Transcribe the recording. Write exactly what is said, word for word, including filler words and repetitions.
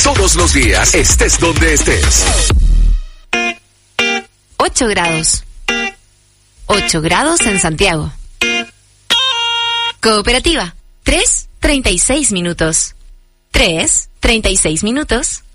Todos los días, estés donde estés. ocho grados. ocho grados en Santiago. Cooperativa. tres, treinta y seis minutos. tres, treinta y seis minutos.